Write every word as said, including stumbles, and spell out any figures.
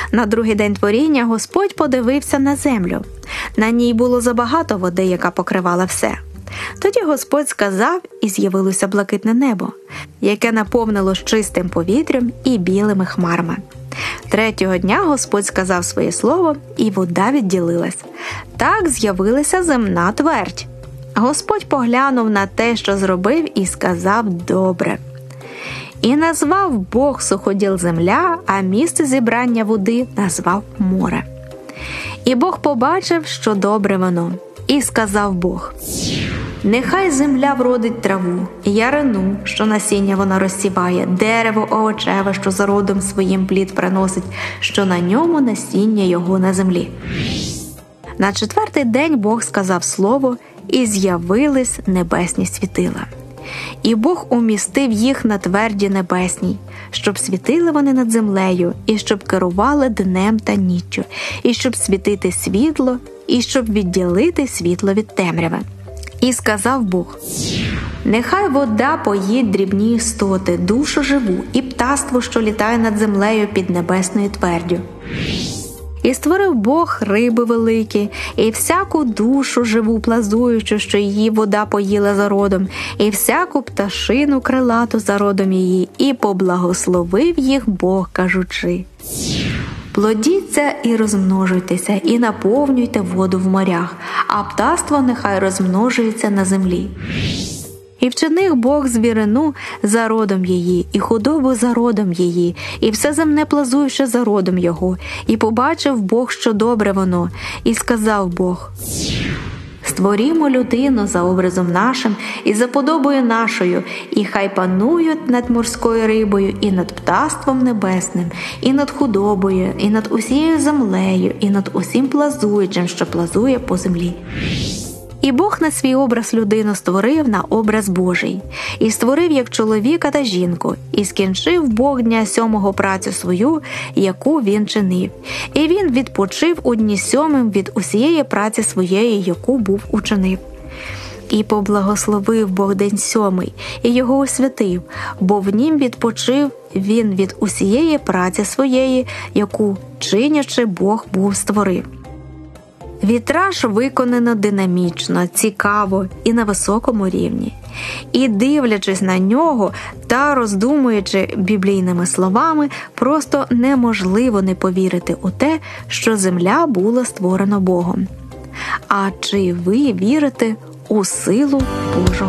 На другий день творіння Господь подивився на землю. На ній було забагато води, яка покривала все. Тоді Господь сказав, і з'явилося блакитне небо, яке наповнилось чистим повітрям і білими хмарами. Третього дня Господь сказав своє слово, і вода відділилась. Так з'явилася земна твердь. Господь поглянув на те, що зробив, і сказав «добре». І назвав Бог суходіл земля, а місце зібрання води назвав море. І Бог побачив, що добре воно, і сказав Бог: «Нехай земля вродить траву, ярину, що насіння вона розсіває, дерево овочеве, що за родом своїм плід приносить, що на ньому насіння його на землі». На четвертий день Бог сказав слово, і з'явились небесні світила. І Бог умістив їх на тверді небесній, щоб світили вони над землею, і щоб керували днем та ніччю, і щоб світити світло, і щоб відділити світло від темряви. І сказав Бог: «Нехай вода поїть дрібні істоти, душу живу, і птаство, що літає над землею під небесною твердю». І створив Бог риби великі, і всяку душу живу плазуючу, що її вода поїла за родом, і всяку пташину крилату за родом її, і поблагословив їх Бог, кажучи: «Плодіться і розмножуйтеся, і наповнюйте воду в морях, а птаство нехай розмножується на землі». І вчинив Бог звірину за родом її, і худобу за родом її, і все земне плазуюче за родом його. І побачив Бог, що добре воно, і сказав Бог: «Створімо людину за образом нашим і за подобою нашою, і хай панують над морською рибою, і над птаством небесним, і над худобою, і над усією землею, і над усім плазуючим, що плазує по землі». І Бог на свій образ людину створив на образ Божий, і створив як чоловіка та жінку, і скінчив Бог дня сьомого працю свою, яку він чинив. І він відпочив у дні сьомим від усієї праці своєї, яку був учинив. І поблагословив Бог день сьомий, і його освятив, бо в нім відпочив він від усієї праці своєї, яку, чинячи, Бог був створив. Вітраж виконано динамічно, цікаво і на високому рівні. І дивлячись на нього та роздумуючи біблійними словами, просто неможливо не повірити у те, що земля була створена Богом. А чи ви вірите у силу Божу?